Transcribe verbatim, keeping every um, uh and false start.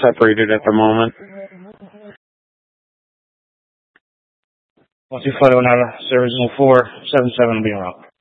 separated at the moment. one two five oh nine, service zero four seven seven will be en route.